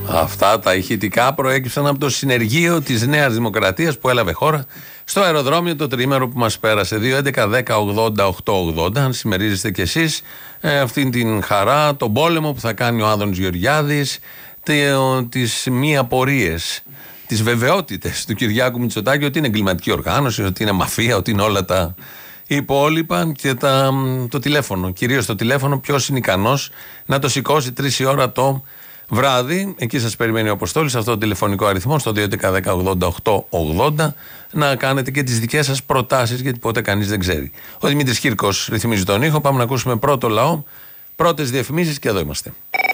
Αυτά τα ηχητικά προέκυψαν από το συνεργείο της Νέας Δημοκρατίας που έλαβε χώρα στο αεροδρόμιο το τριήμερο που μας πέρασε. 2.11.10.80.880. Αν συμμερίζεστε κι εσείς αυτήν την χαρά, τον πόλεμο που θα κάνει ο Άδωνης Γεωργιάδης, τις μη απορίες, τις βεβαιότητες του Κυριάκου Μητσοτάκη ότι είναι εγκληματική οργάνωση, ότι είναι μαφία, ότι είναι όλα τα υπόλοιπα και το τηλέφωνο. Κυρίως το τηλέφωνο, ποιος είναι ικανός να το σηκώσει 3 η ώρα το βράδυ. Εκεί σας περιμένει ο Αποστόλης, σε αυτό το τηλεφωνικό αριθμό, στο 2.11.10.80.880, να κάνετε και τις δικές σας προτάσεις, γιατί ποτέ κανείς δεν ξέρει. Ο Δημήτρης Κύρκος ρυθμίζει τον ήχο. Πάμε να ακούσουμε πρώτο λαό, πρώτες διαφημίσεις και εδώ είμαστε.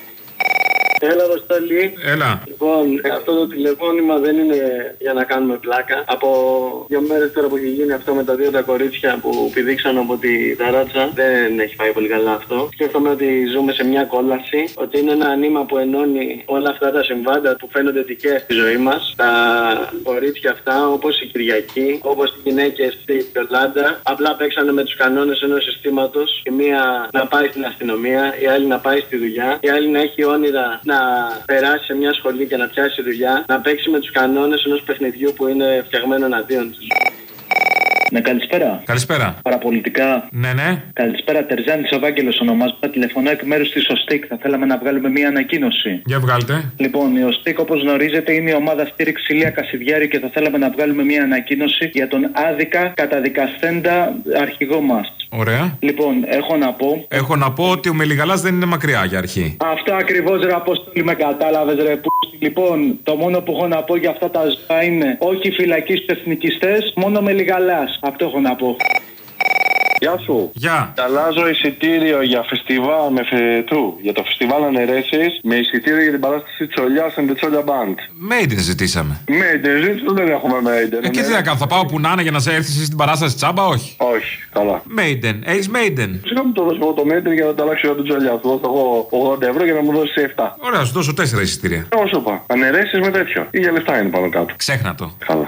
Έλα, Αποστόλη. Έλα. Λοιπόν, αυτό το τηλεφώνημα δεν είναι για να κάνουμε πλάκα. Από 2 μέρες τώρα που έχει γίνει αυτό με τα 2 τα κορίτσια που πηδήξαν από τη ταράτσα, δεν έχει πάει πολύ καλά αυτό. Σκέφτομαι ότι ζούμε σε μια κόλαση, ότι είναι ένα νήμα που ενώνει όλα αυτά τα συμβάντα που φαίνονται τυχαία στη ζωή μας. Τα κορίτσια αυτά, όπως η Κυριακή, όπως οι γυναίκες στη Ιολάντα, απλά παίξανε με τους κανόνες ενός συστήματος. Η μία να πάει στην αστυνομία, η άλλη να πάει στη δουλειά, η άλλη να έχει όνειρα να περάσει σε μια σχολή και να πιάσει δουλειά, να παίξει με τους κανόνες ενός παιχνιδιού που είναι φτιαγμένο εναντίον τους. Ναι, καλησπέρα. Καλησπέρα. Παραπολιτικά. Ναι. Καλησπέρα, Τερζάνης ο Βάγγελος ονομάζομαι. Τηλεφωνώ εκ μέρους της ΟΣΤΙΚ. Θα θέλαμε να βγάλουμε μια ανακοίνωση. Για βγάλτε. Λοιπόν, η ΟΣΤΙΚ, όπως γνωρίζετε, είναι η ομάδα στήριξη Ηλία Κασιδιάρη και θα θέλαμε να βγάλουμε μια ανακοίνωση για τον άδικα καταδικασθέντα αρχηγό μας. Ωραία. Λοιπόν, έχω να πω ότι ο Μελιγαλάς δεν είναι μακριά για αρχή. Αυτό ακριβώς, ρε Αποστόλη, με κατάλαβες, ρε που. Λοιπόν, το μόνο που έχω να πω για αυτά τα ζώα είναι όχι φυλακή στους εθνικιστές, μόνο Μελιγαλάς. Αυτό έχω να πω. Γεια σου. Γεια. Αλλάζω εισιτήριο για φεστιβάλ με φετρού. Για το φεστιβάλ Αναιρέσεις με εισιτήριο για την παράσταση Τσολιάς and the Τσόλια Band. Maiden ζητήσαμε. Maiden, δεν έχουμε Maiden. Και τι να κάνω, θα πάω που να είναι για να σε έρθει στην παράσταση τσάμπα, όχι. Όχι, καλά. Maiden, έχεις Maiden. Σιγά μου το δώσω εγώ το Maiden για να το αλλάξω για τον Τσολιά. Του δώσω εγώ 80 ευρώ για να μου δώσει 7. Ωραία, σου δώσω 4 εισιτήρια. Όσο είπα. Αναιρέσεις με τέτοιο. Ή για λεφτά είναι πάνω κάτω. Ξέχνα το. Καλά.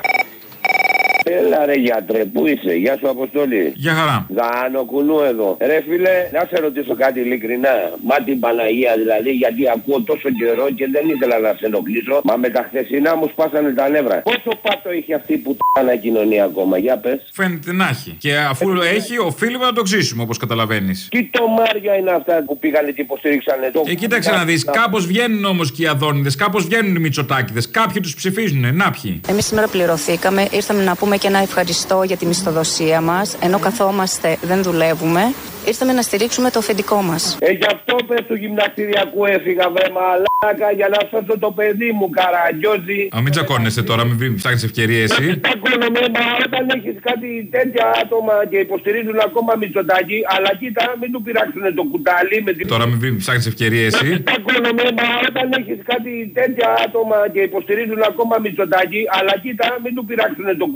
Έλα ρε γιατρέ, πού είσαι, γεια σου Αποστόλη. Γεια χαρά. Δανοκουνού εδώ. Ρε φίλε, να σε ρωτήσω κάτι ειλικρινά. Μα την Παναγία δηλαδή, γιατί ακούω τόσο καιρό και δεν ήθελα να σε ενοχλήσω. Μα με τα χθεσινά μου σπάσανε τα νεύρα. Πόσο πάτο είχε αυτή που τ***ανα κοινωνία ακόμα, για πες. Φαίνεται να έχει. Και αφού έχει, οφείλουμε να το ξύσουμε, όπως καταλαβαίνεις. Τι το Μάρια είναι αυτά που πήγανε και υποστήριξανε το. Κοίταξε να δεις, κάπως βγαίνουν όμως και οι Αδόνιδες, κάπως βγαίνουν οι Μητσοτάκηδες. Κάποιοι τους ψηφίζουν, να ποιοι. Εμείς σήμερα πληρωθήκαμε, ήρθαμε να πούμε και ένα ευχαριστώ για τη μισθοδοσία μας, ενώ καθόμαστε δεν δουλεύουμε. Ήρθαμε να στηρίξουμε το αφεντικό μας. Γι' αυτό πες του γυμναστηριακού έφυγα βρε μαλάκα για να σώσω το παιδί μου καραγκιόζη. Μην τσακώνεσαι τώρα, μην ψάχνεις ευκαιρίες εσύ. Τσακώνομαι, μα όταν έχεις κάτι τέτοια άτομα και υποστηρίζουν ακόμα Μητσοτάκη, αλλά κοίτα μην του πειράξουν το κουτάλι με την. Τώρα μην ψάχνεις ευκαιρίες εσύ. Τσακώνομαι, μα όταν έχεις κάτι τέτοια άτομα και υποστηρίζουν ακόμα Μητσοτάκη, αλλά κοίτα μην του πειράξουν το κουτάλι.